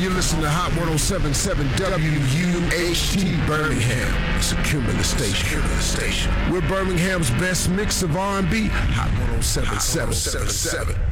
you're listening to Hot 107.7 WUHT Birmingham. It's a Cumulus station. We're Birmingham's best mix of R&B. Hot 107.7.